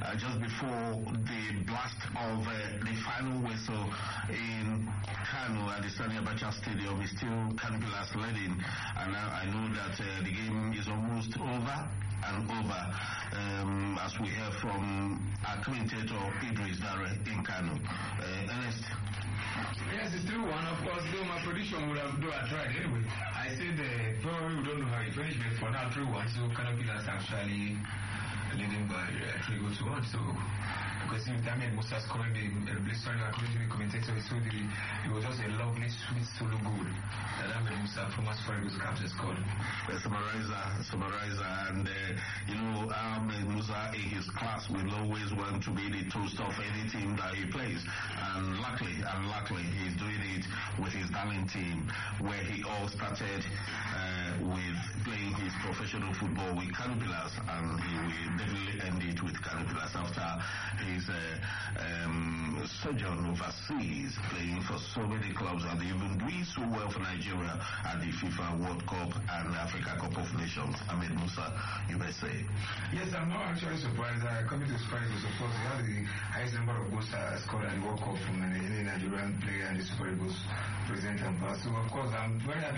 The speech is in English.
just before the blast of the final whistle in Kano at the Sani Abacha Stadium. Is still Kano Pillars leading, and I know that the game is almost over and over, as we hear from our commentator Idris Dare in Kano. Ernest. Yes, it's 3-1. Of course, though my prediction would have tried anyway. I said probably we don't know how it finished, but for now 3-1. So Kano Pillars actually leading by 3-1. So because Ahmed Musa scoring the blistering, according to the commentator, it was just a lovely, sweet solo goal that Ahmed Musa, former Super Eagles captain, scored. Summarizer, and Ahmed Musa in his class will always want to be the toast of any team that he plays, and luckily he's doing it with his darling team, where he all started with playing his professional football with Kano Pillars, and he will definitely end it with Kano Pillars after his sojourn overseas, playing for so many clubs, and even doing so well for Nigeria at the FIFA World Cup and Africa Cup of Nations. Ahmed Musa, you may say. Yes, I'm not actually surprised. Coming to surprise was, of course, the highest number of goals scored at the World Cup from any Nigerian player and the Super Eagles president. So, of course, I'm very happy